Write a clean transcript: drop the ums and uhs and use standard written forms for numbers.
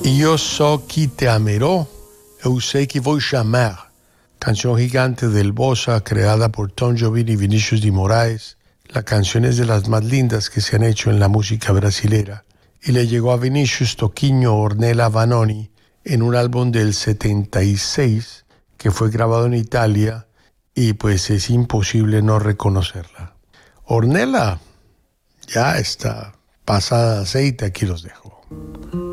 Io so chi te amerò, eu sé chi voy chamar. Canción gigante del Bossa creada por Tom Jobim y Vinicius de Moraes. La canción es de las más lindas que se han hecho en la música brasilera y le llegó a Vinicius Toquinho Ornella Vanoni en un álbum del 76 que fue grabado en Italia y pues es imposible no reconocerla. Ornella ya está pasada de aceite, aquí los dejo.